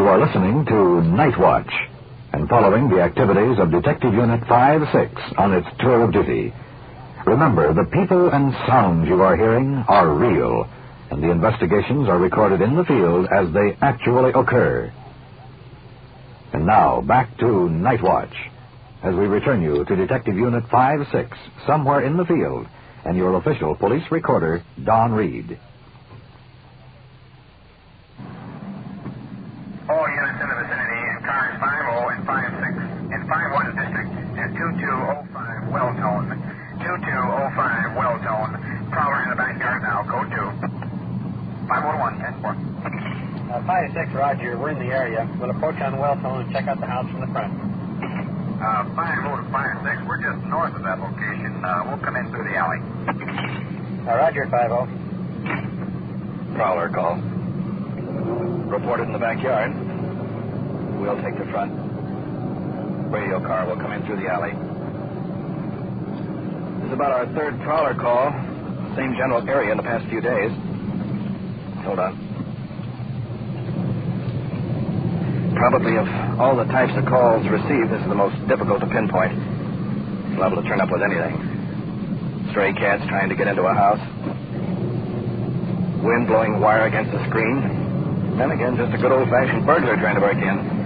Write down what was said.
You are listening to Night Watch and following the activities of Detective Unit 5-6 on its tour of duty. Remember, the people and sounds you are hearing are real, and the investigations are recorded in the field as they actually occur. And now, back to Night Watch, as we return you to Detective Unit 5-6, somewhere in the field, and your official police recorder, Don Reed. All units in the vicinity in cars 50 and 56 in 51 District and 2205 Welltone. 2205 Welltone. Prowler in the backyard now. Code 2. 501 10-4. 5-6, Roger. We're in the area. We'll approach on Welltone and check out the house from the front. 50 to 56. We're just north of that location. We'll come in through the alley. Roger, 50. Prowler call. Reported in the backyard. We'll take the front. Radio car will come in through the alley. This is about our third Prowler call. Same general area in the past few days. Hold on. Probably of all the types of calls received, this is the most difficult to pinpoint. It's liable to turn up with anything. Stray cats trying to get into a house. Wind blowing wire against the screen. Then again, just a good old-fashioned burglar trying to break in.